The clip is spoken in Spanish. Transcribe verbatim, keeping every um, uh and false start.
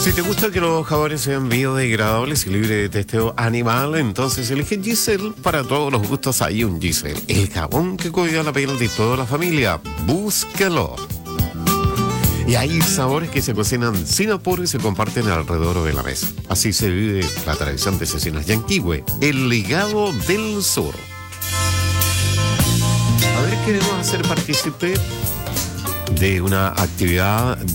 Si te gusta que los jabones sean biodegradables y libres de testeo animal, entonces elige Giselle. Para todos los gustos hay un Giselle, el jabón que cuida la piel de toda la familia. Búscalo. Y hay sabores que se cocinan sin apuro y se comparten alrededor de la mesa. Así se vive la tradición de Cecinas Yanquihue, el legado del sur. A ver, queremos hacer partícipe de una actividad